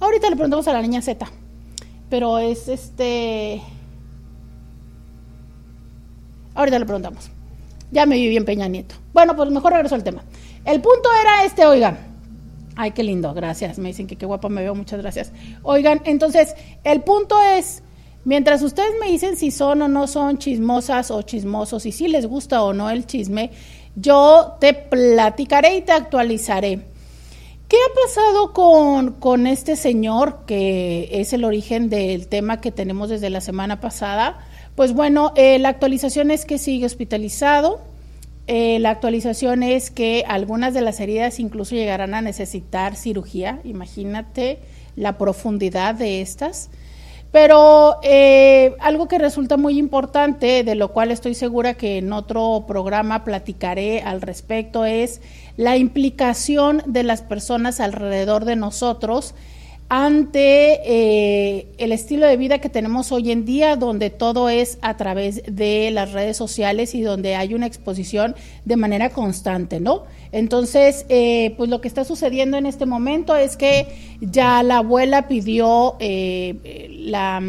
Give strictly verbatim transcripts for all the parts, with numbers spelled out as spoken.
Ahorita le preguntamos a la niña Z, pero es este... Ahorita le preguntamos. Ya me vi bien Peña Nieto. Bueno, pues mejor regreso al tema. El punto era este, oigan. Ay, qué lindo, gracias. Me dicen que qué guapa me veo, muchas gracias. Oigan, entonces, el punto es, mientras ustedes me dicen si son o no son chismosas o chismosos y si les gusta o no el chisme, yo te platicaré y te actualizaré. ¿Qué ha pasado con, con este señor que es el origen del tema que tenemos desde la semana pasada? Pues bueno, eh, la actualización es que sigue hospitalizado, eh, la actualización es que algunas de las heridas incluso llegarán a necesitar cirugía, imagínate la profundidad de estas. Pero eh, algo que resulta muy importante, de lo cual estoy segura que en otro programa platicaré al respecto, es la implicación de las personas alrededor de nosotros ante eh, el estilo de vida que tenemos hoy en día, donde todo es a través de las redes sociales y donde hay una exposición de manera constante, ¿no? Entonces, eh, pues lo que está sucediendo en este momento es que ya la abuela pidió, eh, la,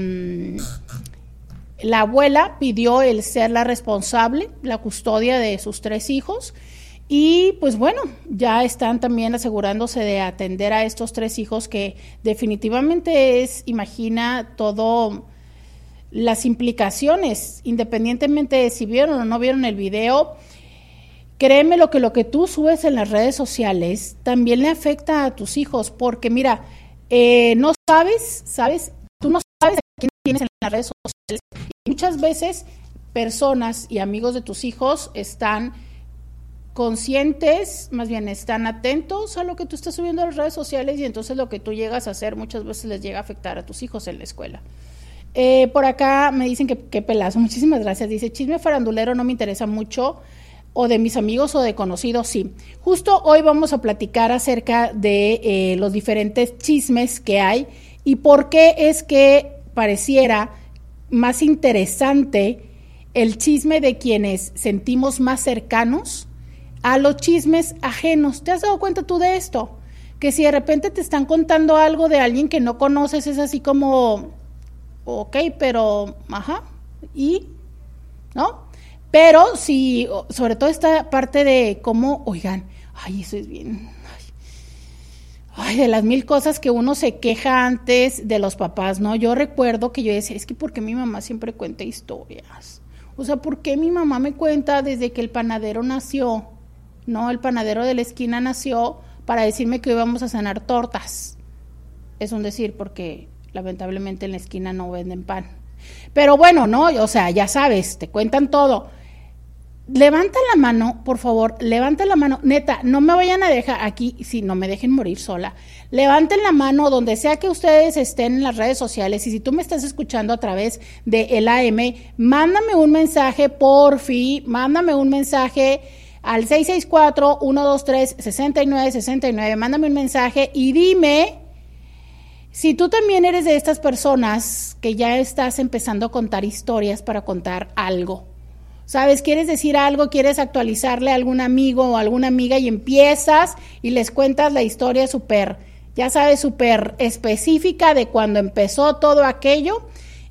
la abuela pidió el ser la responsable, la custodia de sus tres hijos. Y pues bueno, ya están también asegurándose de atender a estos tres hijos que definitivamente es, imagina todo las implicaciones, independientemente de si vieron o no vieron el video, créeme lo que lo que tú subes en las redes sociales también le afecta a tus hijos, porque mira, eh, no sabes, sabes, tú no sabes a quién tienes en las redes sociales y muchas veces personas y amigos de tus hijos están conscientes, más bien están atentos a lo que tú estás subiendo a las redes sociales y entonces lo que tú llegas a hacer muchas veces les llega a afectar a tus hijos en la escuela. Eh, por acá me dicen que qué pelazo, muchísimas gracias. Dice, chisme farandulero no me interesa mucho, o de mis amigos o de conocidos, sí. Justo hoy vamos a platicar acerca de eh, los diferentes chismes que hay y por qué es que pareciera más interesante el chisme de quienes sentimos más cercanos a los chismes ajenos. ¿Te has dado cuenta tú de esto? Que si de repente te están contando algo de alguien que no conoces, es así como, ok, pero, ajá, y, ¿no? Pero si, sobre todo esta parte de cómo, oigan, ay, eso es bien, ay, ay, de las mil cosas que uno se queja antes de los papás, ¿no? Yo recuerdo que yo decía, es que ¿por qué mi mamá siempre cuenta historias? O sea, ¿por qué mi mamá me cuenta desde que el panadero nació? No, el panadero de la esquina nació para decirme que íbamos a cenar tortas. Es un decir, porque lamentablemente en la esquina no venden pan. Pero bueno, no, o sea, ya sabes, te cuentan todo. Levanta la mano, por favor, levanta la mano. Neta, no me vayan a dejar aquí, si no me dejen morir sola. Levanten la mano donde sea que ustedes estén en las redes sociales y si tú me estás escuchando a través de el A M, mándame un mensaje, porfi, mándame un mensaje al seis seis cuatro, uno dos tres, seis nueve seis nueve, mándame un mensaje y dime si tú también eres de estas personas que ya estás empezando a contar historias para contar algo. ¿Sabes? Quieres decir algo, quieres actualizarle a algún amigo o a alguna amiga y empiezas y les cuentas la historia súper, ya sabes, súper específica de cuando empezó todo aquello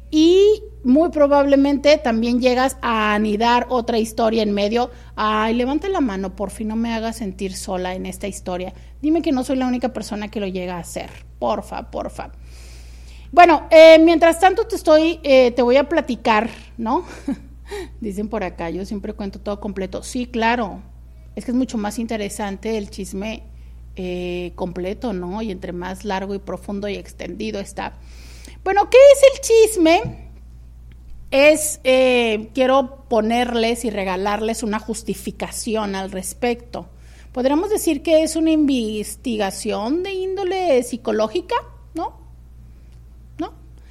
y muy probablemente también llegas a anidar otra historia en medio. Ay, levanta la mano, por fin no me hagas sentir sola en esta historia. Dime que no soy la única persona que lo llega a hacer. Porfa, porfa. Bueno, eh, mientras tanto te estoy, eh, te voy a platicar, ¿no? Dicen por acá, yo siempre cuento todo completo. Sí, claro, es que es mucho más interesante el chisme eh, completo, ¿no? Y entre más largo y profundo y extendido está. Bueno, ¿qué es el chisme? Es, eh, quiero ponerles y regalarles una justificación al respecto. Podríamos decir que es una investigación de índole psicológica, ¿no? ¿No?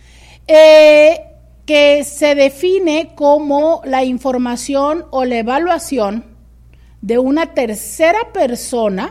Eh... que se define como la información o la evaluación de una tercera persona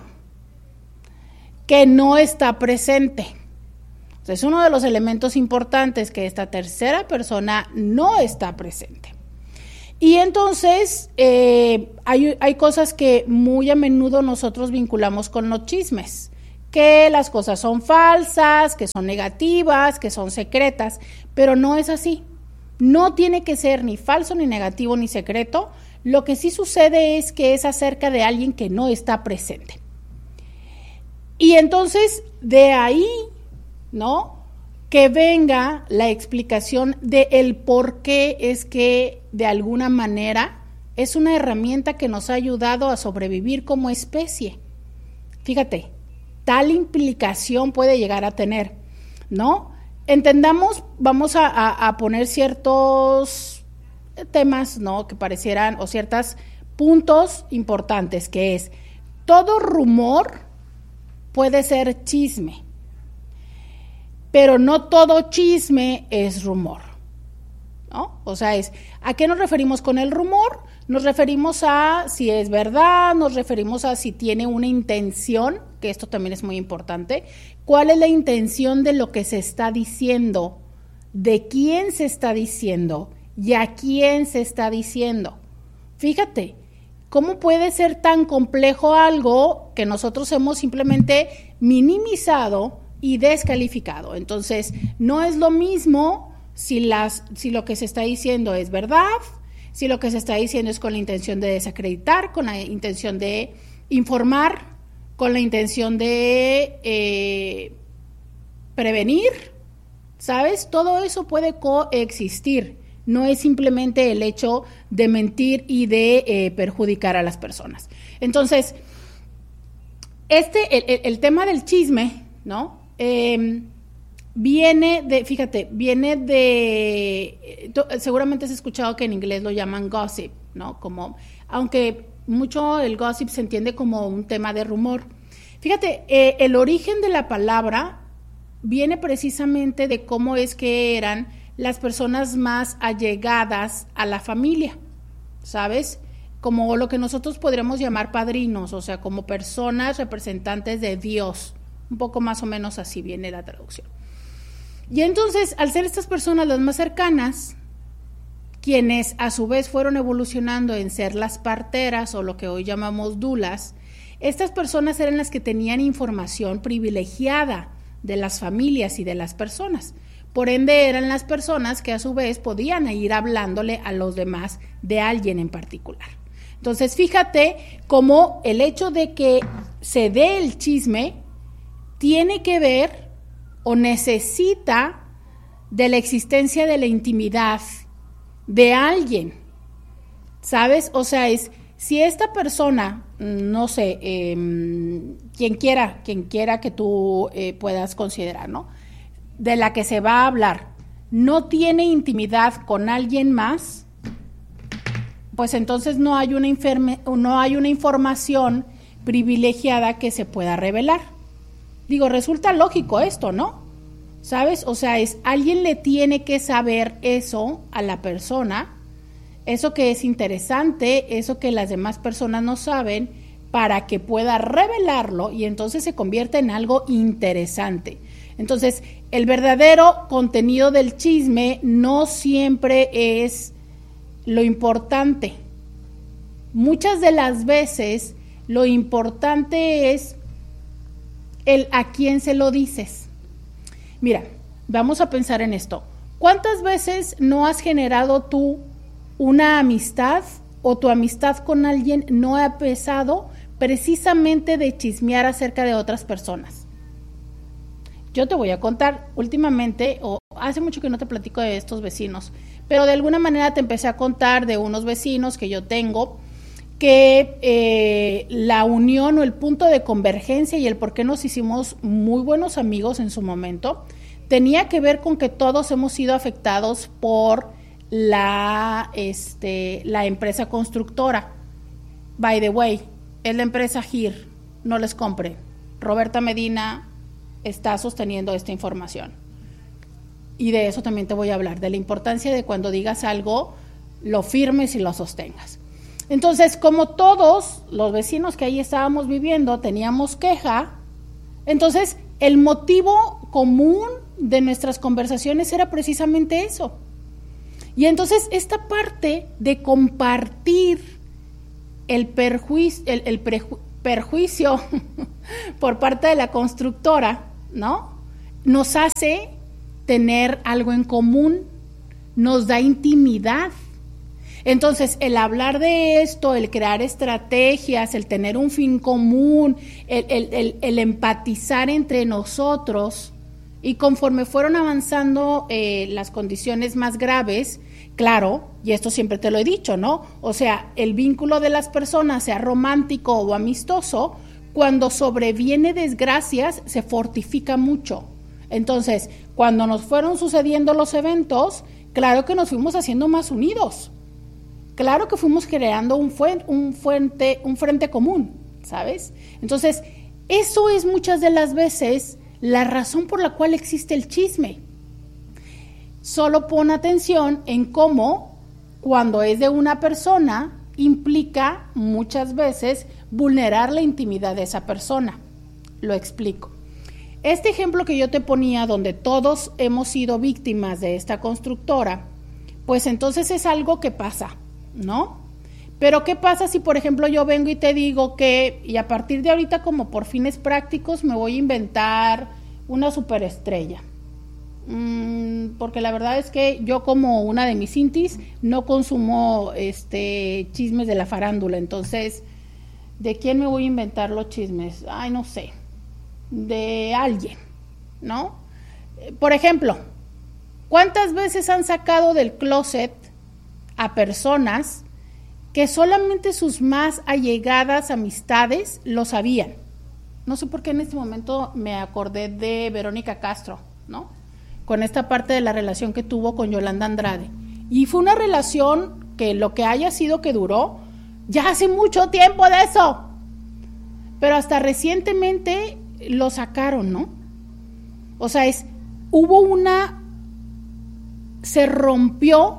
que no está presente. O sea, es uno de los elementos importantes, que esta tercera persona no está presente. Y entonces eh, hay, hay cosas que muy a menudo nosotros vinculamos con los chismes, que las cosas son falsas, que son negativas, que son secretas, pero no es así. No tiene que ser ni falso, ni negativo, ni secreto. Lo que sí sucede es que es acerca de alguien que no está presente. Y entonces, de ahí, ¿no?, que venga la explicación de el por qué es que, de alguna manera, es una herramienta que nos ha ayudado a sobrevivir como especie. Fíjate, tal implicación puede llegar a tener, ¿no? Entendamos, vamos a, a, a poner ciertos temas, ¿no?, que parecieran, o ciertos puntos importantes, que es, todo rumor puede ser chisme, pero no todo chisme es rumor, ¿no? O sea, es, ¿a qué nos referimos con el rumor? Nos referimos a si es verdad, nos referimos a si tiene una intención, que esto también es muy importante. ¿Cuál es la intención de lo que se está diciendo? ¿De quién se está diciendo? ¿Y a quién se está diciendo? Fíjate, ¿cómo puede ser tan complejo algo que nosotros hemos simplemente minimizado y descalificado? Entonces, no es lo mismo si, las, si lo que se está diciendo es verdad, si lo que se está diciendo es con la intención de desacreditar, con la intención de informar, con la intención de eh, prevenir, ¿sabes? Todo eso puede coexistir. No es simplemente el hecho de mentir y de eh, perjudicar a las personas. Entonces, este, el, el tema del chisme, ¿no?, Eh, viene de, fíjate, viene de, seguramente has escuchado que en inglés lo llaman gossip, ¿no? Como, aunque mucho el gossip se entiende como un tema de rumor. Fíjate, eh, el origen de la palabra viene precisamente de cómo es que eran las personas más allegadas a la familia, ¿sabes? Como lo que nosotros podríamos llamar padrinos, o sea, como personas representantes de Dios. Un poco más o menos así viene la traducción. Y entonces, al ser estas personas las más cercanas, quienes a su vez fueron evolucionando en ser las parteras o lo que hoy llamamos dulas, estas personas eran las que tenían información privilegiada de las familias y de las personas. Por ende, eran las personas que a su vez podían ir hablándole a los demás de alguien en particular. Entonces, fíjate cómo el hecho de que se dé el chisme tiene que ver o necesita de la existencia de la intimidad de alguien, ¿sabes? O sea, es, si esta persona, no sé, eh, quien quiera, quien quiera que tú eh, puedas considerar, ¿no?, de la que se va a hablar, no tiene intimidad con alguien más, pues entonces no hay una, inferme, no hay una información privilegiada que se pueda revelar. Digo, resulta lógico esto, ¿no? ¿Sabes? O sea, es alguien le tiene que saber eso a la persona, eso que es interesante, eso que las demás personas no saben, para que pueda revelarlo y entonces se convierte en algo interesante. Entonces, el verdadero contenido del chisme no siempre es lo importante. Muchas de las veces lo importante es el a quién se lo dices. Mira, vamos a pensar en esto. ¿Cuántas veces no has generado tú una amistad o tu amistad con alguien no ha empezado precisamente de chismear acerca de otras personas? Yo te voy a contar, últimamente, o hace mucho que no te platico de estos vecinos, pero de alguna manera te empecé a contar de unos vecinos que yo tengo, que eh, la unión o el punto de convergencia y el por qué nos hicimos muy buenos amigos en su momento, tenía que ver con que todos hemos sido afectados por la, este, la empresa constructora. By the way, es la empresa G I R, no les compren. Roberta Medina está sosteniendo esta información. Y de eso también te voy a hablar, de la importancia de cuando digas algo, lo firmes y lo sostengas. Entonces, como todos los vecinos que ahí estábamos viviendo teníamos queja, entonces el motivo común de nuestras conversaciones era precisamente eso. Y entonces esta parte de compartir el perjuicio, el, el preju, perjuicio por parte de la constructora, ¿no? Nos hace tener algo en común, nos da intimidad. Entonces, el hablar de esto, el crear estrategias, el tener un fin común, el, el, el, el empatizar entre nosotros, y conforme fueron avanzando eh, las condiciones más graves, claro, y esto siempre te lo he dicho, ¿no? O sea, el vínculo de las personas, sea romántico o amistoso, cuando sobreviene desgracias, se fortifica mucho. Entonces, cuando nos fueron sucediendo los eventos, claro que nos fuimos haciendo más unidos. Claro que fuimos creando un, fuen, un, fuente, un frente común, ¿sabes? Entonces, eso es muchas de las veces la razón por la cual existe el chisme. Solo pon atención en cómo, cuando es de una persona, implica muchas veces vulnerar la intimidad de esa persona. Lo explico. Este ejemplo que yo te ponía, donde todos hemos sido víctimas de esta constructora, pues entonces es algo que pasa, ¿no? Pero ¿qué pasa si, por ejemplo, yo vengo y te digo que, y a partir de ahorita, como por fines prácticos, me voy a inventar una superestrella? Mm, porque la verdad es que yo, como una de mis intis, no consumo este chismes de la farándula. Entonces, ¿de quién me voy a inventar los chismes? Ay, no sé, de alguien, ¿no? Por ejemplo, ¿cuántas veces han sacado del closet a personas que solamente sus más allegadas amistades lo sabían? No sé por qué en este momento me acordé de Verónica Castro, ¿no? Con esta parte de la relación que tuvo con Yolanda Andrade. Y fue una relación que, lo que haya sido que duró, ya hace mucho tiempo de eso. Pero hasta recientemente lo sacaron, ¿no? O sea, es, hubo una, se rompió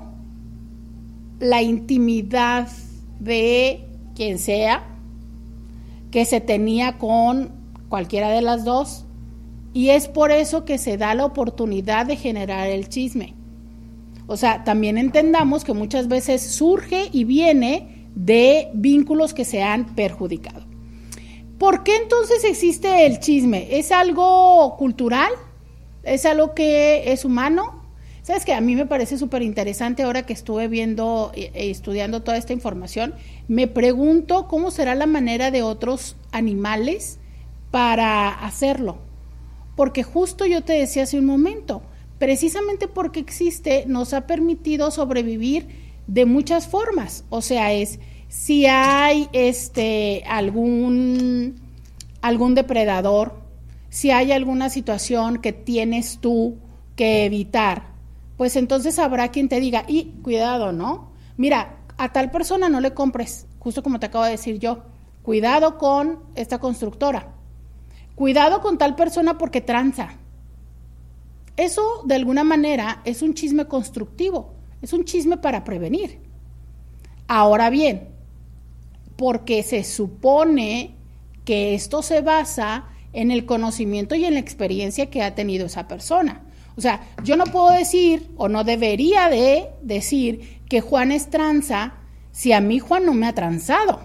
la intimidad de quien sea que se tenía con cualquiera de las dos, y es por eso que se da la oportunidad de generar el chisme. O sea, también entendamos que muchas veces surge y viene de vínculos que se han perjudicado. ¿Por qué entonces existe el chisme? ¿Es algo cultural? ¿Es algo que es humano? ¿Sabes qué? A mí me parece súper interesante ahora que estuve viendo e estudiando toda esta información. Me pregunto cómo será la manera de otros animales para hacerlo. Porque justo yo te decía hace un momento, precisamente porque existe, nos ha permitido sobrevivir de muchas formas. O sea, es si hay este algún, algún depredador, si hay alguna situación que tienes tú que evitar, pues entonces habrá quien te diga, y cuidado, ¿no? Mira, a tal persona no le compres, justo como te acabo de decir yo, cuidado con esta constructora, cuidado con tal persona porque tranza. Eso, de alguna manera, es un chisme constructivo, es un chisme para prevenir. Ahora bien, porque se supone que esto se basa en el conocimiento y en la experiencia que ha tenido esa persona. O sea, yo no puedo decir, o no debería de decir, que Juan es tranza si a mí Juan no me ha transado.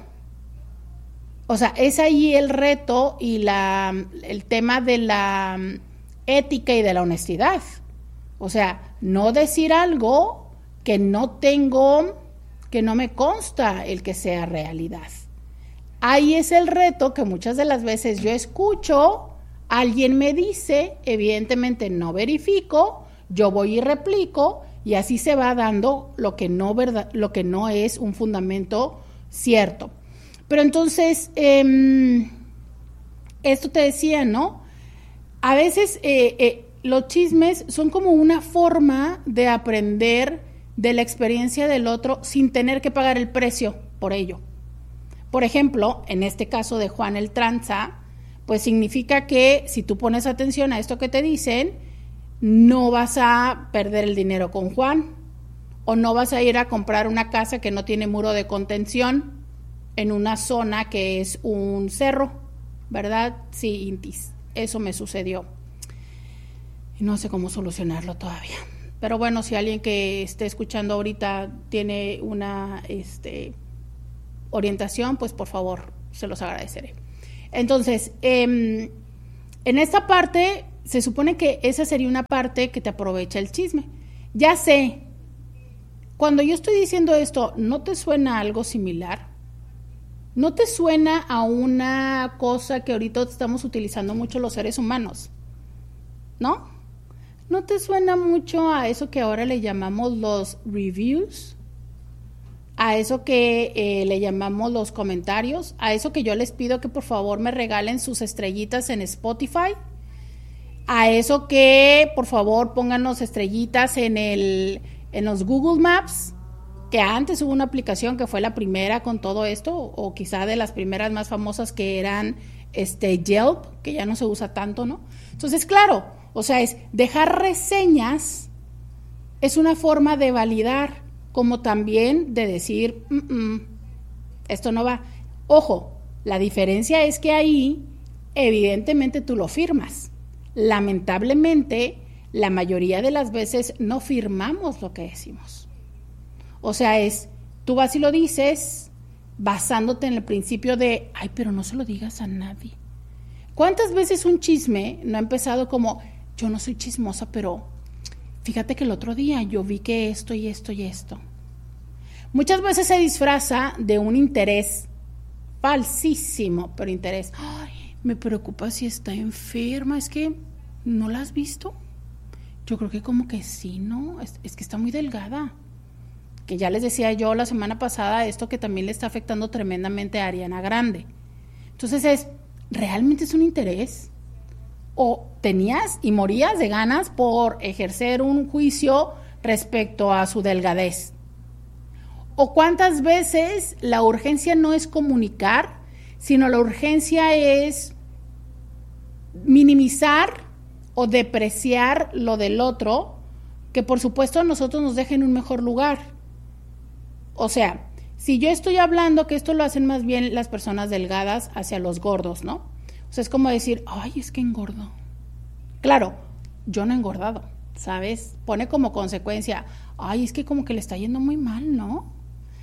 O sea, es ahí el reto y la, el tema de la ética y de la honestidad. O sea, no decir algo que no tengo, que no me consta el que sea realidad. Ahí es el reto que muchas de las veces yo escucho, alguien me dice, evidentemente no verifico, yo voy y replico, y así se va dando lo que no, verdad, lo que no es un fundamento cierto. Pero entonces, eh, esto te decía, ¿no? A veces eh, eh, los chismes son como una forma de aprender de la experiencia del otro sin tener que pagar el precio por ello. Por ejemplo, en este caso de Juan el tranza, pues significa que si tú pones atención a esto que te dicen, no vas a perder el dinero con Juan, o no vas a ir a comprar una casa que no tiene muro de contención en una zona que es un cerro, ¿verdad? Sí, Intis, eso me sucedió. Y no sé cómo solucionarlo todavía. Pero bueno, si alguien que esté escuchando ahorita tiene una este, orientación, pues por favor, se los agradeceré. Entonces, eh, en esta parte, se supone que esa sería una parte que te aprovecha el chisme. Ya sé, cuando yo estoy diciendo esto, ¿no te suena algo similar? ¿No te suena a una cosa que ahorita estamos utilizando mucho los seres humanos? ¿No? ¿No te suena mucho a eso que ahora le llamamos los reviews? A eso que eh, le llamamos los comentarios, a eso que yo les pido que por favor me regalen sus estrellitas en Spotify, a eso que por favor pónganos estrellitas en, el, en los Google Maps, que antes hubo una aplicación que fue la primera con todo esto, o quizá de las primeras más famosas que eran este, Yelp, que ya no se usa tanto, ¿no? Entonces, claro, o sea, es dejar reseñas, es una forma de validar, como también de decir, mm, mm, esto no va. Ojo, la diferencia es que ahí, evidentemente tú lo firmas. Lamentablemente, la mayoría de las veces no firmamos lo que decimos. O sea, es, tú vas y lo dices basándote en el principio de, ay, pero no se lo digas a nadie. ¿Cuántas veces un chisme no ha empezado como, yo no soy chismosa, pero fíjate que el otro día yo vi que esto y esto y esto? Muchas veces se disfraza de un interés falsísimo, pero interés. Ay, me preocupa si está enferma, es que no la has visto. Yo creo que como que sí, ¿no? Es, es que está muy delgada. Que ya les decía yo la semana pasada esto que también le está afectando tremendamente a Ariana Grande. Entonces es, ¿realmente es un interés? ¿O tenías y morías de ganas por ejercer un juicio respecto a su delgadez? ¿O cuántas veces la urgencia no es comunicar, sino la urgencia es minimizar o depreciar lo del otro, que por supuesto a nosotros nos deja en un mejor lugar? O sea, si yo estoy hablando que esto lo hacen más bien las personas delgadas hacia los gordos, ¿no? O sea, es como decir, ay, es que engordo. Claro, yo no he engordado, ¿sabes? Pone como consecuencia, ay, es que como que le está yendo muy mal, ¿no?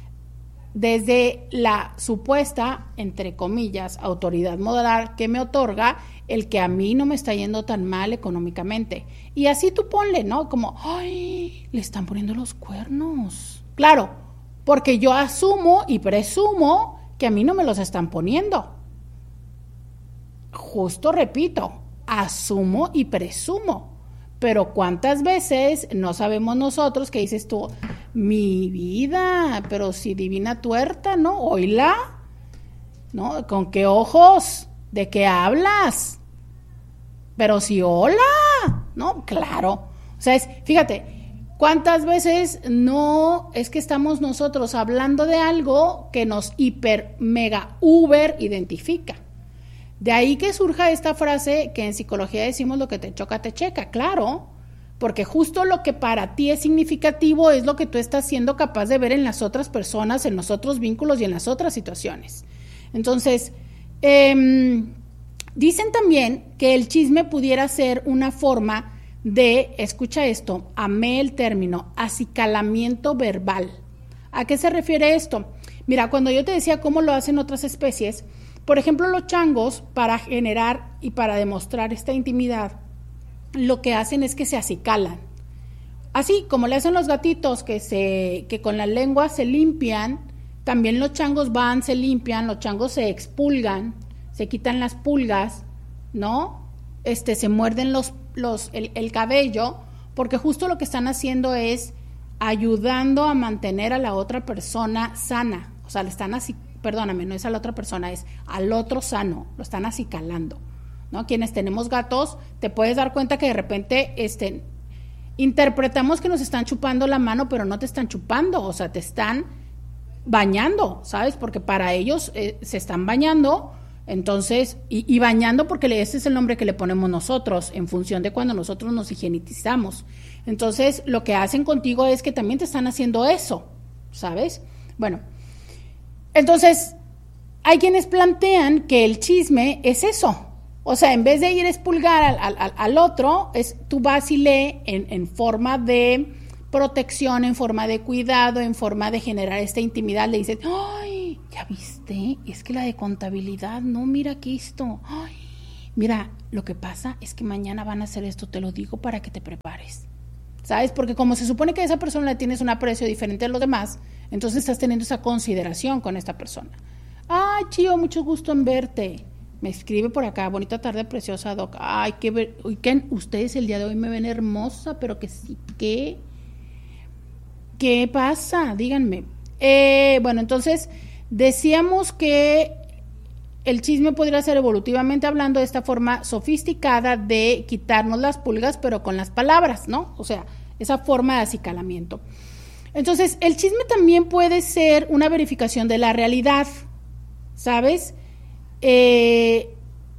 Desde la supuesta, entre comillas, autoridad moral que me otorga el que a mí no me está yendo tan mal económicamente. Y así tú ponle, ¿no? Como, ay, le están poniendo los cuernos. Claro, porque yo asumo y presumo que a mí no me los están poniendo. Justo repito, asumo y presumo, pero ¿cuántas veces no sabemos nosotros que dices tú, mi vida, pero si divina tuerta, ¿no? Oíla, ¿no? ¿Con qué ojos? ¿De qué hablas? Pero si hola, ¿no? Claro, o sea, es, fíjate, ¿cuántas veces no es que estamos nosotros hablando de algo que nos hiper, mega, uber identifica? De ahí que surja esta frase que en psicología decimos, lo que te choca, te checa, claro, porque justo lo que para ti es significativo es lo que tú estás siendo capaz de ver en las otras personas, en los otros vínculos y en las otras situaciones. Entonces, eh, dicen también que el chisme pudiera ser una forma de, escucha esto, amé el término, acicalamiento verbal. ¿A qué se refiere esto? Mira, cuando yo te decía cómo lo hacen otras especies, por ejemplo, los changos, para generar y para demostrar esta intimidad, lo que hacen es que se acicalan. Así como le hacen los gatitos que, se, que con la lengua se limpian, también los changos van, se limpian, los changos se expulgan, se quitan las pulgas, ¿no? Este, se muerden los, los, el, el cabello, porque justo lo que están haciendo es ayudando a mantener a la otra persona sana. O sea, le están así, perdóname, no es a la otra persona, es al otro sano, lo están acicalando, ¿no? Quienes tenemos gatos, te puedes dar cuenta que de repente este, interpretamos que nos están chupando la mano, pero no te están chupando, o sea, te están bañando, ¿sabes? Porque para ellos eh, se están bañando, entonces, y, y bañando porque ese es el nombre que le ponemos nosotros, en función de cuando nosotros nos higienizamos. Entonces, lo que hacen contigo es que también te están haciendo eso, ¿sabes? Bueno, entonces, hay quienes plantean que el chisme es eso. O sea, en vez de ir a expulgar al, al, al otro, es, tú vas y lee en, en forma de protección, en forma de cuidado, en forma de generar esta intimidad. Le dices, ¡ay! ¿ya viste? Es que la de contabilidad, no, mira aquí esto. Ay, mira, lo que pasa es que mañana van a hacer esto, te lo digo para que te prepares. ¿Sabes? Porque como se supone que a esa persona le tienes un aprecio diferente a los demás, entonces estás teniendo esa consideración con esta persona. Ay, Chío, mucho gusto en verte. Me escribe por acá, bonita tarde, preciosa, Doc. Ay, qué ver... Oigan, ustedes el día de hoy me ven hermosa, pero que sí, ¿qué? ¿Qué pasa? Díganme. Eh, bueno, entonces, decíamos que el chisme podría ser evolutivamente hablando de esta forma sofisticada de quitarnos las pulgas, pero con las palabras, ¿no? O sea, esa forma de acicalamiento. Entonces, el chisme también puede ser una verificación de la realidad, ¿sabes? Eh,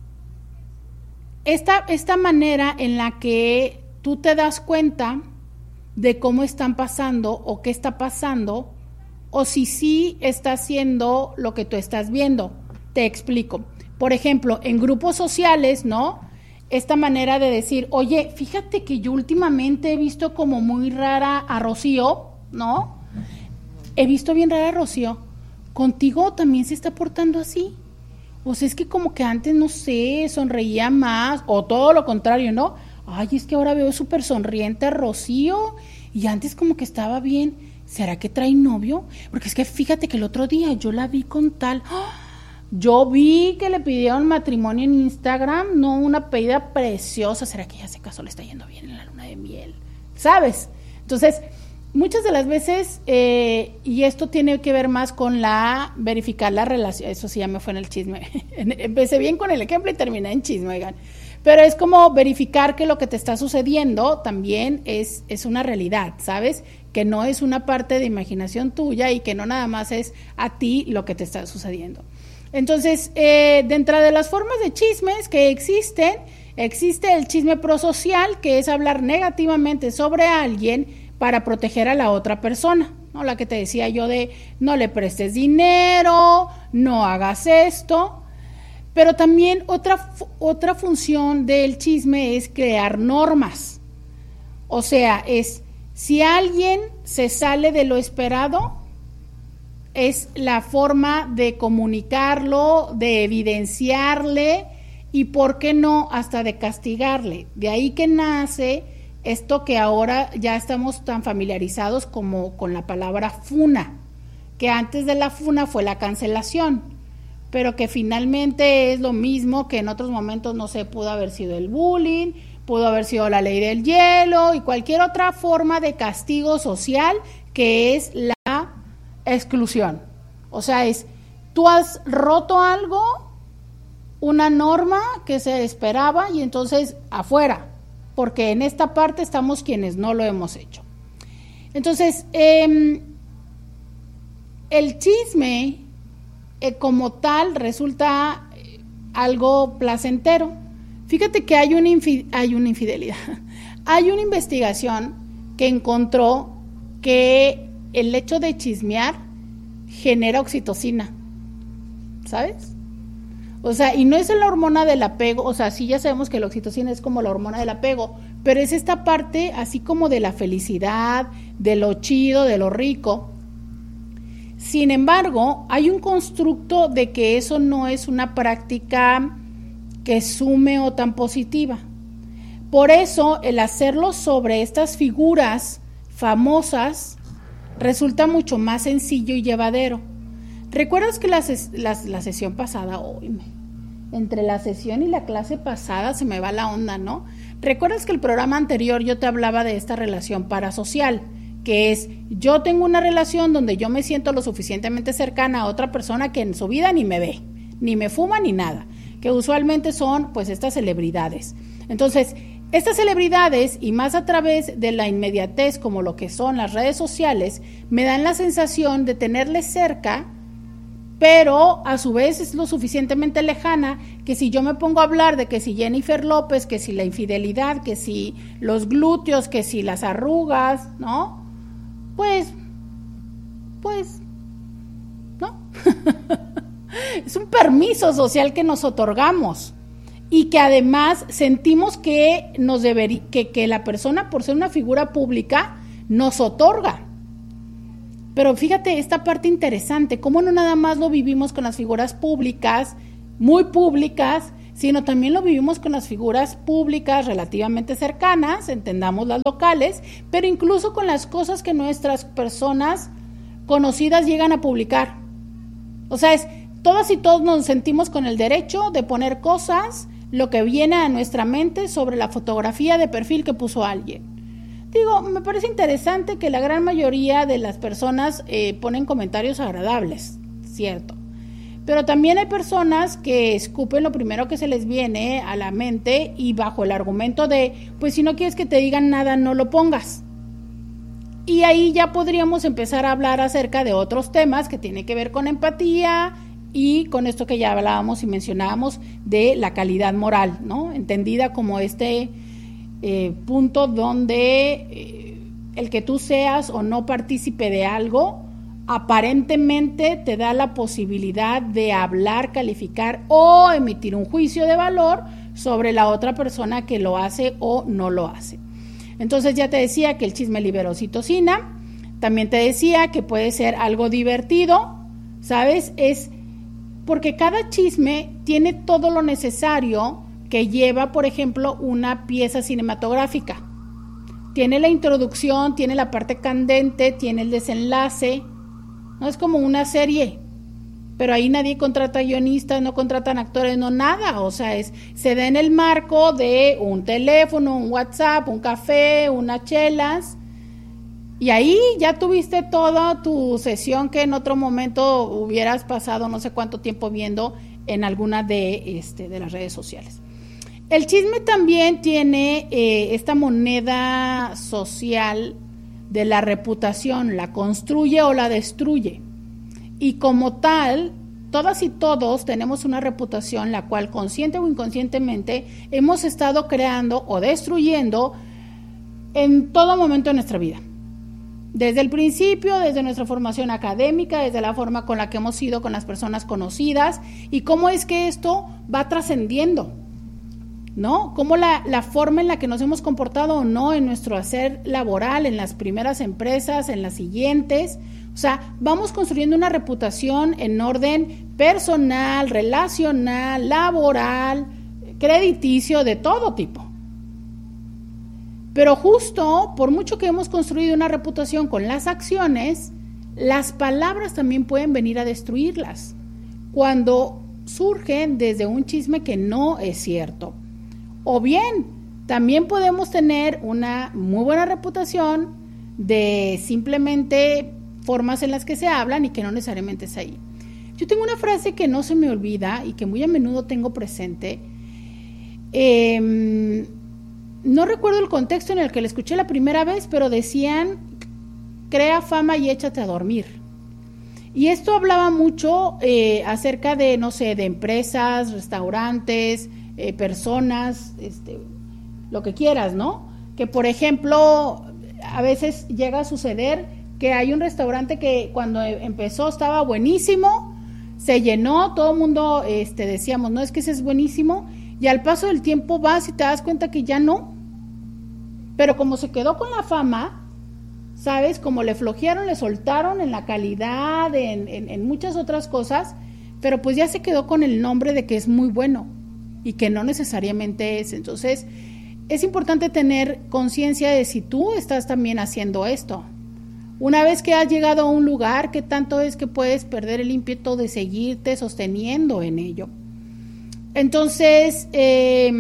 esta, esta manera en la que tú te das cuenta de cómo están pasando o qué está pasando, o si sí está haciendo lo que tú estás viendo. Te explico. Por ejemplo, en grupos sociales, ¿no? Esta manera de decir, oye, fíjate que yo últimamente he visto como muy rara a Rocío, ¿no? He visto bien rara a Rocío. ¿Contigo también se está portando así? O sea, es que como que antes, no sé, sonreía más, o todo lo contrario, ¿no? Ay, es que ahora veo súper sonriente a Rocío, y antes como que estaba bien. ¿Será que trae novio? Porque es que fíjate que el otro día yo la vi con tal... ¡Oh! Yo vi que le pidieron matrimonio en Instagram, no, una pedida preciosa. ¿Será que ya se casó, le está yendo bien en la luna de miel? ¿Sabes? Entonces, muchas de las veces, eh, y esto tiene que ver más con la, verificar la relación, eso sí ya me fue en el chisme. Empecé bien con el ejemplo y terminé en chisme, oigan. Pero es como verificar que lo que te está sucediendo también es, es una realidad, ¿sabes? Que no es una parte de imaginación tuya y que no nada más es a ti lo que te está sucediendo. Entonces, eh, dentro de las formas de chismes que existen, existe el chisme prosocial, que es hablar negativamente sobre alguien para proteger a la otra persona, ¿no? La que te decía yo de no le prestes dinero, no hagas esto. Pero también otra, otra función del chisme es crear normas. O sea, es si alguien se sale de lo esperado, es la forma de comunicarlo, de evidenciarle y, ¿por qué no?, hasta de castigarle. De ahí que nace esto que ahora ya estamos tan familiarizados como con la palabra funa, que antes de la funa fue la cancelación, pero que finalmente es lo mismo que en otros momentos, no sé, pudo haber sido el bullying, pudo haber sido la ley del hielo y cualquier otra forma de castigo social que es la exclusión. O sea, es, tú has roto algo, una norma que se esperaba y entonces afuera, porque en esta parte estamos quienes no lo hemos hecho. Entonces, eh, el chisme eh, como tal resulta eh, algo placentero. Fíjate que hay una, infi- hay una infidelidad, hay una investigación que encontró que el hecho de chismear genera oxitocina, ¿sabes? O sea, y no es la hormona del apego, o sea, sí ya sabemos que la oxitocina es como la hormona del apego, pero es esta parte así como de la felicidad, de lo chido, de lo rico. Sin embargo, hay un constructo de que eso no es una práctica que sume o tan positiva. Por eso, el hacerlo sobre estas figuras famosas resulta mucho más sencillo y llevadero. ¿Recuerdas que la, ses- la, la sesión pasada, hoy me, entre la sesión y la clase pasada se me va la onda, ¿no? ¿Recuerdas que el programa anterior yo te hablaba de esta relación parasocial? Que es, yo tengo una relación donde yo me siento lo suficientemente cercana a otra persona que en su vida ni me ve, ni me fuma, ni nada, que usualmente son pues estas celebridades. Entonces, estas celebridades, y más a través de la inmediatez como lo que son las redes sociales, me dan la sensación de tenerles cerca, pero a su vez es lo suficientemente lejana que si yo me pongo a hablar de que si Jennifer López, que si la infidelidad, que si los glúteos, que si las arrugas, ¿no? Pues, pues, ¿no? Es un permiso social que nos otorgamos. Y que además sentimos que, nos debería, que, que la persona, por ser una figura pública, nos otorga. Pero fíjate esta parte interesante, cómo no nada más lo vivimos con las figuras públicas, muy públicas, sino también lo vivimos con las figuras públicas relativamente cercanas, entendamos las locales, pero incluso con las cosas que nuestras personas conocidas llegan a publicar. O sea, es, todas y todos nos sentimos con el derecho de poner cosas, lo que viene a nuestra mente sobre la fotografía de perfil que puso alguien. Digo, me parece interesante que la gran mayoría de las personas eh, ponen comentarios agradables, cierto. Pero también hay personas que escupen lo primero que se les viene a la mente y bajo el argumento de, pues si no quieres que te digan nada, no lo pongas. Y ahí ya podríamos empezar a hablar acerca de otros temas que tienen que ver con empatía y con esto que ya hablábamos y mencionábamos de la calidad moral, ¿no? Entendida como este eh, punto donde eh, el que tú seas o no partícipe de algo aparentemente te da la posibilidad de hablar, calificar o emitir un juicio de valor sobre la otra persona que lo hace o no lo hace. Entonces ya te decía que el chisme libera oxitocina, también te decía que puede ser algo divertido, ¿sabes? Es porque cada chisme tiene todo lo necesario que lleva, por ejemplo, una pieza cinematográfica. Tiene la introducción, tiene la parte candente, tiene el desenlace. No es como una serie, pero ahí nadie contrata guionistas, no contratan actores, no nada, o sea, es, se da en el marco de un teléfono, un WhatsApp, un café, unas chelas, y ahí ya tuviste toda tu sesión que en otro momento hubieras pasado no sé cuánto tiempo viendo en alguna de, este, de las redes sociales. El chisme también tiene eh, esta moneda social de la reputación, la construye o la destruye. Y como tal, todas y todos tenemos una reputación la cual consciente o inconscientemente hemos estado creando o destruyendo en todo momento de nuestra vida. Desde el principio, desde nuestra formación académica, desde la forma con la que hemos sido con las personas conocidas y cómo es que esto va trascendiendo, ¿no? Cómo la, la forma en la que nos hemos comportado o no en nuestro hacer laboral, en las primeras empresas, en las siguientes. O sea, vamos construyendo una reputación en orden personal, relacional, laboral, crediticio, de todo tipo. Pero justo, por mucho que hemos construido una reputación con las acciones, las palabras también pueden venir a destruirlas cuando surgen desde un chisme que no es cierto. O bien, también podemos tener una muy buena reputación de simplemente formas en las que se hablan y que no necesariamente es ahí. Yo tengo una frase que no se me olvida y que muy a menudo tengo presente. Eh, no recuerdo el contexto en el que la escuché la primera vez, pero decían, crea fama y échate a dormir. Y esto hablaba mucho eh, acerca de, no sé, de empresas, restaurantes, Eh, personas, este, lo que quieras, ¿no? Que por ejemplo, a veces llega a suceder que hay un restaurante que cuando empezó estaba buenísimo, se llenó, todo el mundo este, decíamos, no, es que ese es buenísimo, y al paso del tiempo vas y te das cuenta que ya no. Pero como se quedó con la fama, ¿sabes? Como le flojearon, le soltaron en la calidad, en, en, en muchas otras cosas, pero pues ya se quedó con el nombre de que es muy bueno. Y que no necesariamente es. Entonces, es importante tener conciencia de si tú estás también haciendo esto. Una vez que has llegado a un lugar, ¿qué tanto es que puedes perder el ímpetu de seguirte sosteniendo en ello? Entonces, eh,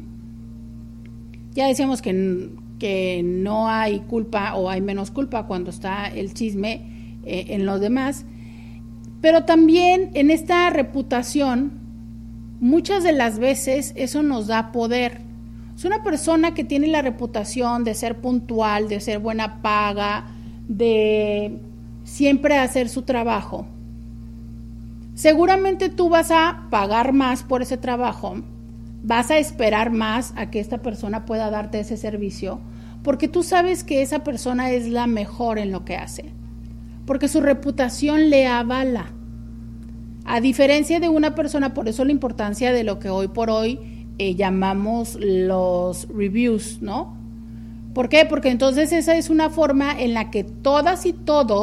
ya decíamos que, que no hay culpa o hay menos culpa cuando está el chisme eh, en los demás, pero también en esta reputación, muchas de las veces eso nos da poder. Es una persona que tiene la reputación de ser puntual, de ser buena paga, de siempre hacer su trabajo. Seguramente tú vas a pagar más por ese trabajo, vas a esperar más a que esta persona pueda darte ese servicio, porque tú sabes que esa persona es la mejor en lo que hace, porque su reputación le avala. A diferencia de una persona, por eso la importancia de lo que hoy por hoy eh, llamamos los reviews, ¿no? ¿Por qué? Porque entonces esa es una forma en la que todas y todos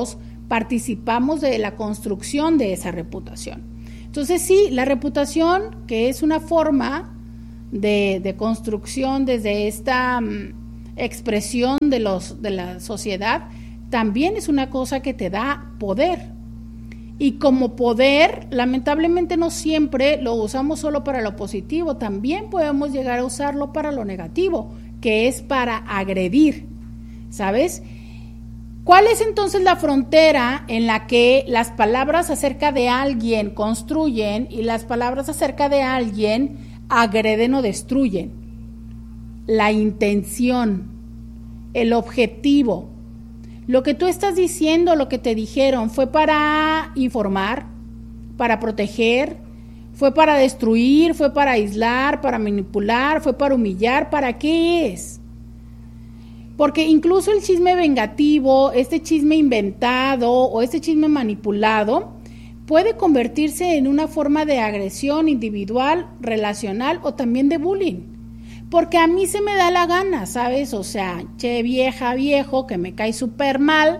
participamos de la construcción de esa reputación. Entonces sí, la reputación, que es una forma de, de construcción desde esta um, expresión de, los, de la sociedad, también es una cosa que te da poder. Y como poder, lamentablemente no siempre lo usamos solo para lo positivo, también podemos llegar a usarlo para lo negativo, que es para agredir, ¿sabes? ¿Cuál es entonces la frontera en la que las palabras acerca de alguien construyen y las palabras acerca de alguien agreden o destruyen? La intención, el objetivo. Lo que tú estás diciendo, lo que te dijeron, ¿fue para informar, para proteger, fue para destruir, fue para aislar, para manipular, fue para humillar? ¿Para qué es? Porque incluso el chisme vengativo, este chisme inventado o este chisme manipulado puede convertirse en una forma de agresión individual, relacional o también de bullying. Porque a mí se me da la gana, ¿sabes? O sea, che vieja, viejo, que me cae súper mal.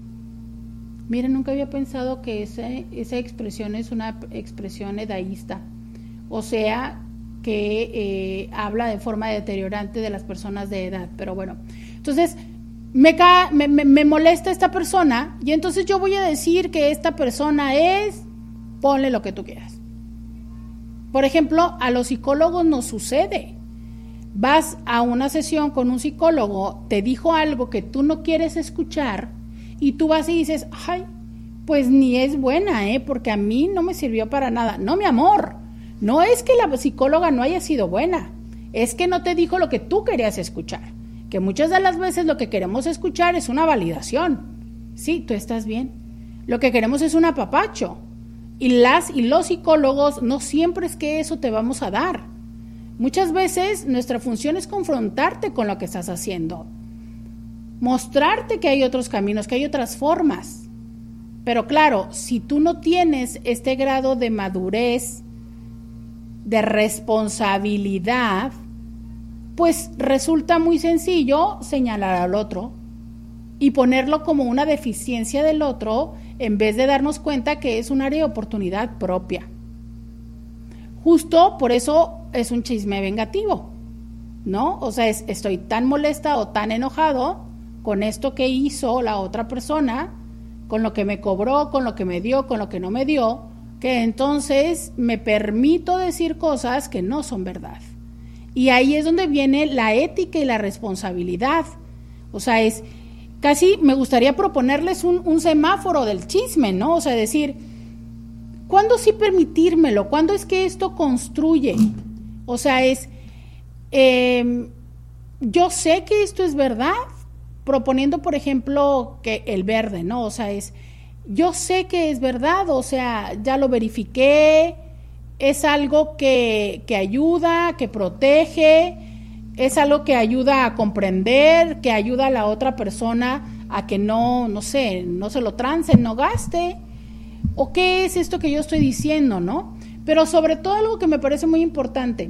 Mira, nunca había pensado que ese, esa expresión es una expresión edaísta. O sea, que eh, habla de forma deteriorante de las personas de edad. Pero bueno, entonces me, ca- me, me, me molesta esta persona y entonces yo voy a decir que esta persona es, ponle lo que tú quieras. Por ejemplo, a los psicólogos nos sucede. Vas a una sesión con un psicólogo, te dijo algo que tú no quieres escuchar y tú vas y dices, ay, pues ni es buena, ¿eh? Porque a mí no me sirvió para nada. No, mi amor, no es que la psicóloga no haya sido buena, es que no te dijo lo que tú querías escuchar, que muchas de las veces lo que queremos escuchar es una validación. Sí, tú estás bien. Lo que queremos es un apapacho y las y los psicólogos no siempre es que eso te vamos a dar. Muchas veces nuestra función es confrontarte con lo que estás haciendo, mostrarte que hay otros caminos, que hay otras formas. Pero claro, si tú no tienes este grado de madurez, de responsabilidad, pues resulta muy sencillo señalar al otro y ponerlo como una deficiencia del otro en vez de darnos cuenta que es un área de oportunidad propia. Justo por eso es un chisme vengativo, ¿no? O sea, es, estoy tan molesta o tan enojado con esto que hizo la otra persona, con lo que me cobró, con lo que me dio, con lo que no me dio, que entonces me permito decir cosas que no son verdad. Y ahí es donde viene la ética y la responsabilidad. O sea, es casi me gustaría proponerles un, un semáforo del chisme, ¿no? O sea, decir, ¿cuándo sí permitírmelo? ¿Cuándo es que esto construye? O sea, es, eh, yo sé que esto es verdad, proponiendo, por ejemplo, que el verde, ¿no? O sea, es, yo sé que es verdad, o sea, ya lo verifiqué, es algo que, que ayuda, que protege, es algo que ayuda a comprender, que ayuda a la otra persona a que no, no sé, no se lo trance, no gaste. ¿O qué es esto que yo estoy diciendo, no? Pero sobre todo algo que me parece muy importante,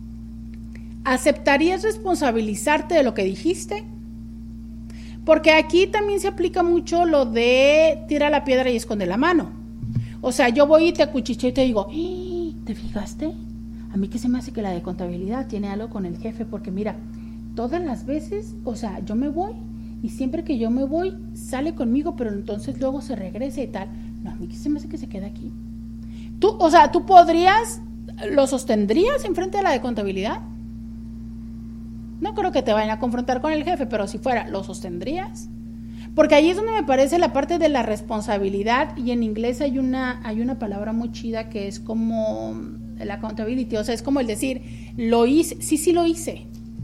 ¿aceptarías responsabilizarte de lo que dijiste? Porque aquí también se aplica mucho lo de tira la piedra y esconde la mano. O sea, yo voy y te acuchiché y te digo, ¿te fijaste? A mí que se me hace que la de contabilidad tiene algo con el jefe, porque mira, todas las veces, o sea, yo me voy y siempre que yo me voy sale conmigo, pero entonces luego se regresa y tal. No, a mí que se me hace que se queda aquí. Tú, o sea, ¿tú podrías, lo sostendrías enfrente de la de contabilidad? No creo que te vayan a confrontar con el jefe, pero si fuera, ¿lo sostendrías? Porque ahí es donde me parece la parte de la responsabilidad, y en inglés hay una, hay una palabra muy chida que es como el accountability, o sea, es como el decir, lo hice, sí, sí lo hice.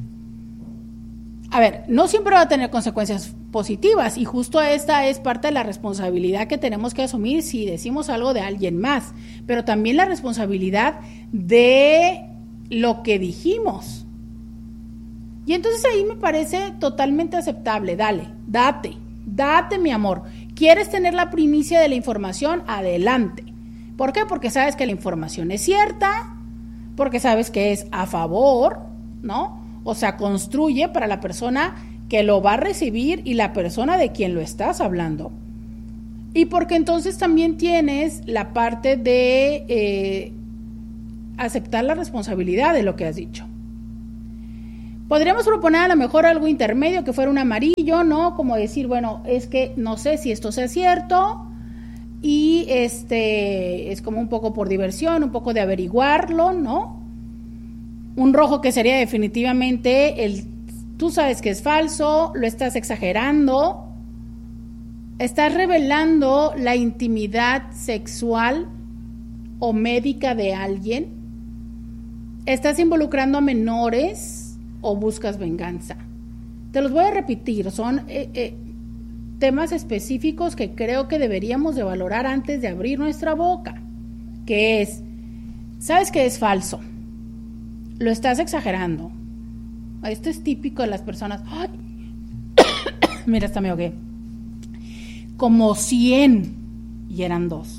A ver, no siempre va a tener consecuencias positivas, y justo esta es parte de la responsabilidad que tenemos que asumir si decimos algo de alguien más, pero también la responsabilidad de lo que dijimos. Y entonces ahí me parece totalmente aceptable. Dale, date, date, mi amor. ¿Quieres tener la primicia de la información? Adelante. ¿Por qué? Porque sabes que la información es cierta, porque sabes que es a favor, ¿no? O sea, construye para la persona que lo va a recibir y la persona de quien lo estás hablando. Y porque entonces también tienes la parte de eh, aceptar la responsabilidad de lo que has dicho. Podríamos proponer a lo mejor algo intermedio que fuera un amarillo, ¿no? Como decir, bueno, es que no sé si esto sea cierto y este es como un poco por diversión, un poco de averiguarlo, ¿no? Un rojo que sería definitivamente el, tú sabes que es falso, lo estás exagerando, estás revelando la intimidad sexual o médica de alguien, estás involucrando a menores o buscas venganza. Te los voy a repetir, son eh, eh, temas específicos que creo que deberíamos de valorar antes de abrir nuestra boca, que es, sabes que es falso, lo estás exagerando. Esto es típico de las personas. ¡Ay! Mira, hasta me ahogué. Como cien y eran dos.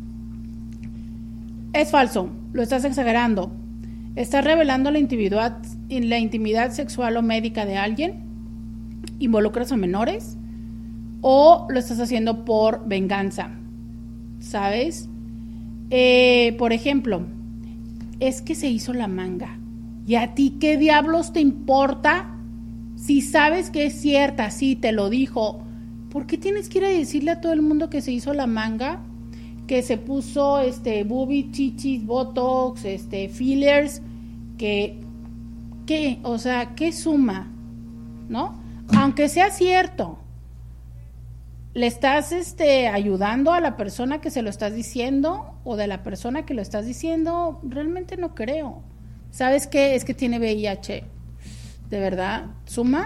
Es falso, lo estás exagerando. Estás revelando la intimidad, la intimidad sexual o médica de alguien, involucras a menores o lo estás haciendo por venganza, ¿sabes? Eh, por ejemplo, es que se hizo la manga. ¿Y a ti qué diablos te importa? Si sabes que es cierta, sí, te lo dijo, ¿por qué tienes que ir a decirle a todo el mundo que se hizo la manga? Que se puso este boobies, chichis, botox, este fillers, que, ¿qué? O sea, ¿qué suma? ¿No? Aunque sea cierto, ¿le estás este, ayudando a la persona que se lo estás diciendo o de la persona que lo estás diciendo? Realmente no creo. ¿Sabes qué? Es que tiene V I H. ¿De verdad? ¿Suma?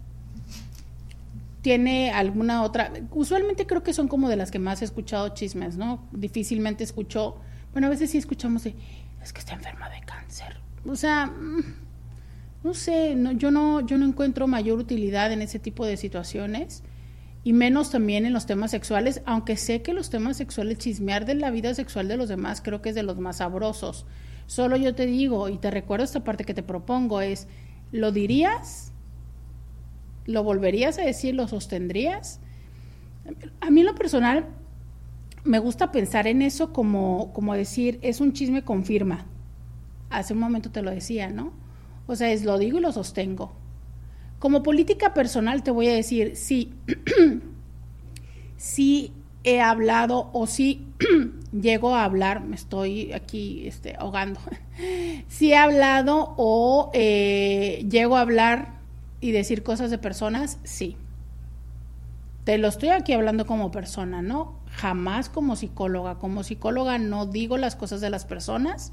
¿Tiene alguna otra? Usualmente creo que son como de las que más he escuchado chismes, ¿no? Difícilmente escucho, bueno, a veces sí escuchamos de, es que está enferma de cáncer. O sea, no sé, no, yo no, yo no encuentro mayor utilidad en ese tipo de situaciones y menos también en los temas sexuales, aunque sé que los temas sexuales, chismear de la vida sexual de los demás, creo que es de los más sabrosos. Solo yo te digo, y te recuerdo esta parte que te propongo, es, ¿lo dirías? ¿Lo volverías a decir? ¿Lo sostendrías? A mí en lo personal me gusta pensar en eso como, como decir, es un chisme con firma. Hace un momento te lo decía, ¿no? O sea, es lo digo y lo sostengo. Como política personal te voy a decir, sí, sí he hablado o sí llego a hablar, me estoy aquí este, ahogando, sí he hablado o eh, llego a hablar y decir cosas de personas, sí. Te lo estoy aquí hablando como persona, ¿no? Jamás como psicóloga. Como psicóloga no digo las cosas de las personas.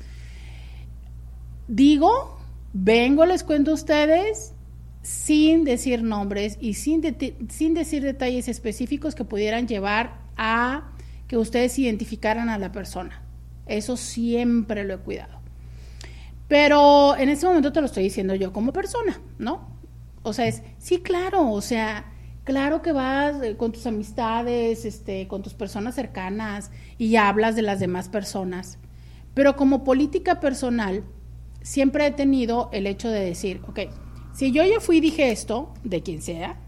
Digo, vengo, les cuento a ustedes sin decir nombres y sin, de, sin decir detalles específicos que pudieran llevar a que ustedes identificaran a la persona. Eso siempre lo he cuidado. Pero en este momento te lo estoy diciendo yo como persona, ¿no? O sea, es, sí, claro, o sea, claro que vas con tus amistades, este, con tus personas cercanas y ya hablas de las demás personas. Pero como política personal, siempre he tenido el hecho de decir, ok, si yo ya fui y dije esto, de quien sea,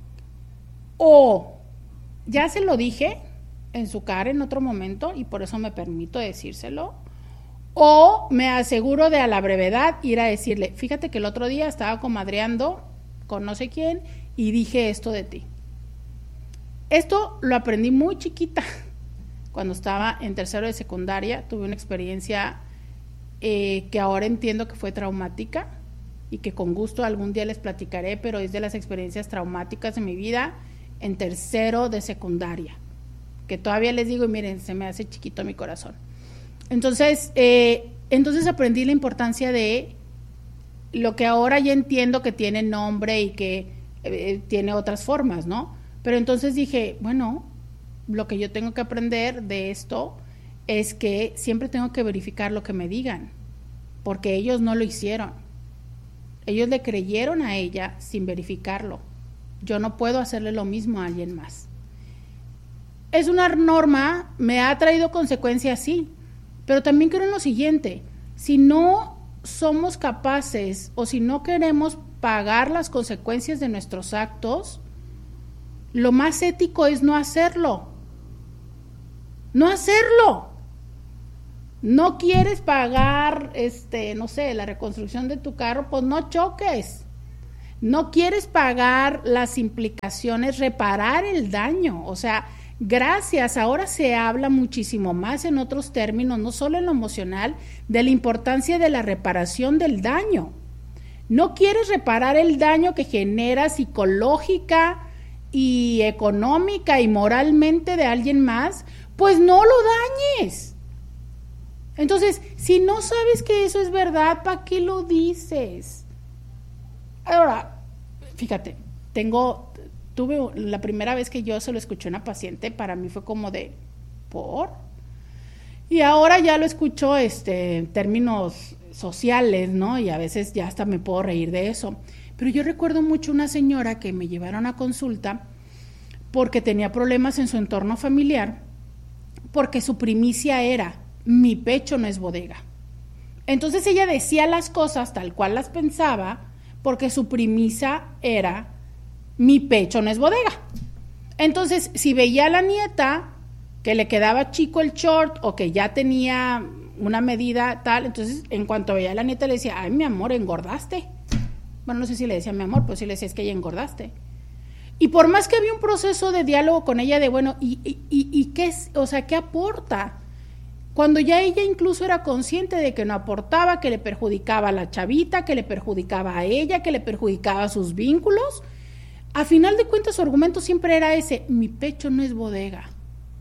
o ya se lo dije en su cara en otro momento y por eso me permito decírselo, o me aseguro de a la brevedad ir a decirle, fíjate que el otro día estaba comadreando con no sé quién y dije esto de ti. Esto lo aprendí muy chiquita, cuando estaba en tercero de secundaria, tuve una experiencia eh, que ahora entiendo que fue traumática y que con gusto algún día les platicaré, pero es de las experiencias traumáticas de mi vida en tercero de secundaria, que todavía les digo y miren, se me hace chiquito mi corazón. Entonces, eh, entonces aprendí la importancia de lo que ahora ya entiendo que tiene nombre y que eh, tiene otras formas, ¿no? Pero entonces dije, bueno, lo que yo tengo que aprender de esto es que siempre tengo que verificar lo que me digan, porque ellos no lo hicieron. Ellos le creyeron a ella sin verificarlo. Yo no puedo hacerle lo mismo a alguien más. Es una norma, me ha traído consecuencias, sí, pero también creo en lo siguiente, si no somos capaces o si no queremos pagar las consecuencias de nuestros actos, lo más ético es no hacerlo. no hacerlo. No quieres pagar, este, no sé, la reconstrucción de tu carro, pues no choques. No quieres pagar las implicaciones, reparar el daño. O sea, gracias, ahora se habla muchísimo más en otros términos, no solo en lo emocional, de la importancia de la reparación del daño. No quieres reparar el daño que genera psicológica y económica y moralmente de alguien más, pues no lo dañes. Entonces, si no sabes que eso es verdad, ¿para qué lo dices? Ahora, fíjate, tengo, tuve la primera vez que yo se lo escuché a una paciente, para mí fue como de, ¿por? Y ahora ya lo escucho este, en términos sociales, ¿no? Y a veces ya hasta me puedo reír de eso. Pero yo recuerdo mucho una señora que me llevaron a consulta porque tenía problemas en su entorno familiar, porque su primicia era, mi pecho no es bodega. Entonces ella decía las cosas tal cual las pensaba, porque su premisa era, mi pecho no es bodega. Entonces, si veía a la nieta que le quedaba chico el short o que ya tenía una medida tal, entonces en cuanto veía a la nieta le decía, ay, mi amor, engordaste. Bueno, no sé si le decía mi amor, pero sí le decía, es que ella engordaste. Y por más que había un proceso de diálogo con ella de, bueno, ¿y, y, y, y qué es? O sea, ¿qué aporta? Cuando ya ella incluso era consciente de que no aportaba, que le perjudicaba a la chavita, que le perjudicaba a ella, que le perjudicaba a sus vínculos, a final de cuentas su argumento siempre era ese, mi pecho no es bodega.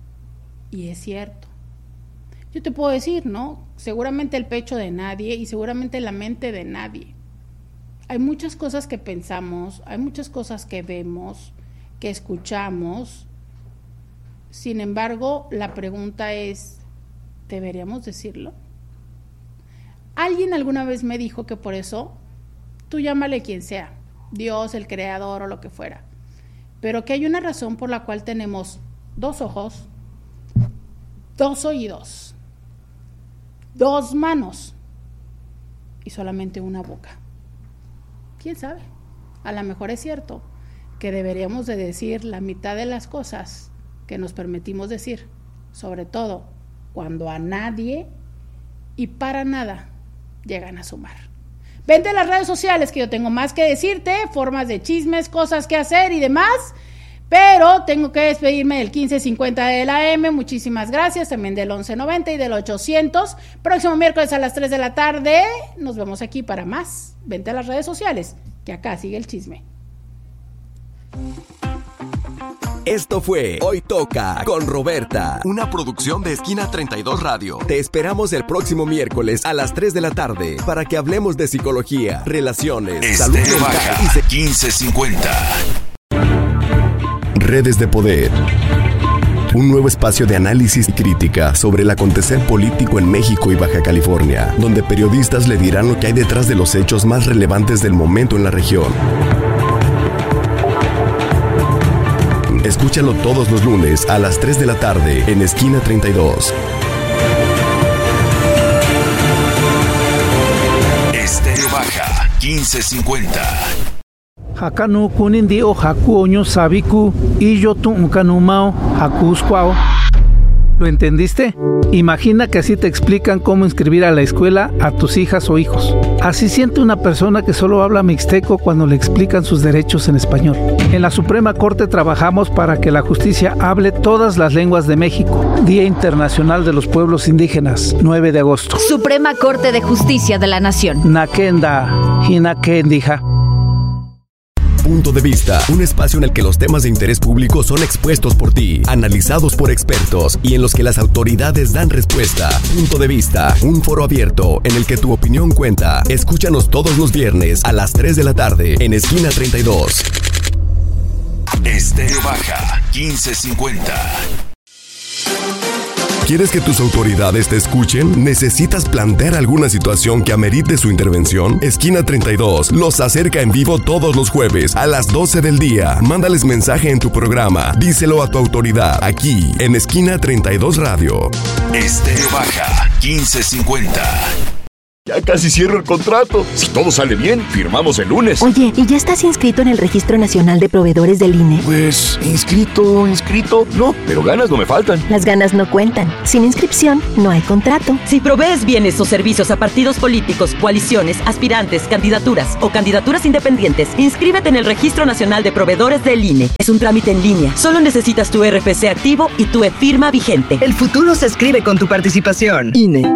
Y es cierto. Yo te puedo decir, ¿no? Seguramente el pecho de nadie y seguramente la mente de nadie. Hay muchas cosas que pensamos, hay muchas cosas que vemos, que escuchamos. Sin embargo, la pregunta es, ¿deberíamos decirlo? Alguien alguna vez me dijo que por eso, tú llámale quien sea, Dios, el creador o lo que fuera, pero que hay una razón por la cual tenemos dos ojos, dos oídos, dos manos y solamente una boca. ¿Quién sabe? A lo mejor es cierto que deberíamos de decir la mitad de las cosas que nos permitimos decir, sobre todo cuando a nadie y para nada llegan a sumar. Vente a las redes sociales que yo tengo más que decirte, formas de chismes, cosas que hacer y demás, pero tengo que despedirme del quince cincuenta de la A M, muchísimas gracias, también del once noventa y del ochocientos, próximo miércoles a las tres de la tarde, nos vemos aquí para más. Vente a las redes sociales, que acá sigue el chisme. Esto fue Hoy Toca con Roberta, una producción de Esquina treinta y dos Radio. Te esperamos el próximo miércoles a las tres de la tarde para que hablemos de psicología, relaciones, salud mental y se- quince cincuenta. Redes de Poder. Un nuevo espacio de análisis y crítica sobre el acontecer político en México y Baja California, donde periodistas le dirán lo que hay detrás de los hechos más relevantes del momento en la región. Escúchalo todos los lunes a las tres de la tarde en Esquina treinta y dos. Estéreo Baja quince cincuenta. Hakanu kunindi o haku oño sabiku y yo tu unkanumao hakuskwao. ¿Lo entendiste? Imagina que así te explican cómo inscribir a la escuela a tus hijas o hijos. Así siente una persona que solo habla mixteco cuando le explican sus derechos en español. En la Suprema Corte trabajamos para que la justicia hable todas las lenguas de México. Día Internacional de los Pueblos Indígenas, nueve de agosto. Suprema Corte de Justicia de la Nación. Nakenda, hinakendija. Punto de Vista, un espacio en el que los temas de interés público son expuestos por ti, analizados por expertos y en los que las autoridades dan respuesta. Punto de Vista, un foro abierto en el que tu opinión cuenta. Escúchanos todos los viernes a las tres de la tarde en Esquina treinta y dos. Estéreo Baja quince cincuenta. ¿Quieres que tus autoridades te escuchen? ¿Necesitas plantear alguna situación que amerite su intervención? Esquina treinta y dos los acerca en vivo todos los jueves a las doce del día. Mándales mensaje en tu programa. Díselo a tu autoridad aquí en Esquina treinta y dos Radio. Estéreo Baja quince cincuenta. Ya casi cierro el contrato. Si todo sale bien, firmamos el lunes. Oye, ¿y ya estás inscrito en el Registro Nacional de Proveedores del I N E? Pues, inscrito, inscrito. No, pero ganas no me faltan. Las ganas no cuentan. Sin inscripción, no hay contrato. Si provees bienes o servicios a partidos políticos, coaliciones, aspirantes, candidaturas o candidaturas independientes, inscríbete en el Registro Nacional de Proveedores del I N E. Es un trámite en línea. Solo necesitas tu R F C activo y tu e-firma vigente. El futuro se escribe con tu participación. I N E.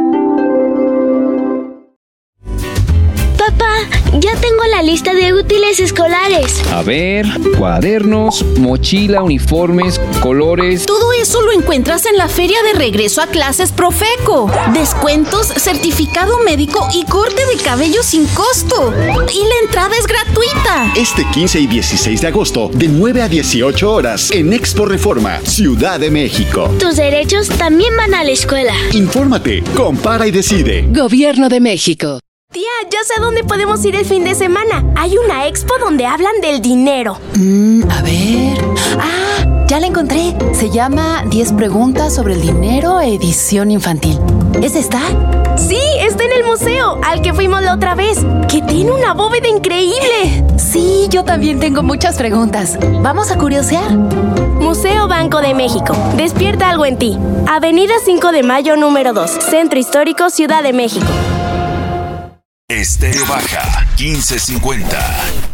Papá, ya tengo la lista de útiles escolares. A ver, cuadernos, mochila, uniformes, colores. Todo eso lo encuentras en la feria de regreso a clases Profeco. Descuentos, certificado médico y corte de cabello sin costo. Y la entrada es gratuita. Este quince y dieciséis de agosto, de nueve a dieciocho horas, en Expo Reforma, Ciudad de México. Tus derechos también van a la escuela. Infórmate, compara y decide. Gobierno de México. Tía, ya sé a dónde podemos ir el fin de semana. Hay una expo donde hablan del dinero. Mm, a ver... ¡Ah! Ya la encontré. Se llama diez preguntas sobre el dinero, edición infantil. ¿Es esta? Sí, está en el museo, al que fuimos la otra vez, que tiene una bóveda increíble. Sí, yo también tengo muchas preguntas. ¿Vamos a curiosear? Museo Banco de México. Despierta algo en ti. Avenida cinco de Mayo, número dos. Centro Histórico, Ciudad de México. Estéreo Baja, quince cincuenta.